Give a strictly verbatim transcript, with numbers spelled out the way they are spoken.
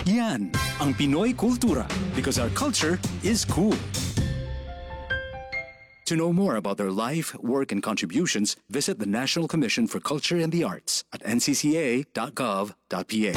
Yan ang Pinoy Kultura because our culture is cool. To know more about their life, work, and contributions, visit the National Commission for Culture and the Arts at n c c a dot gov dot p h.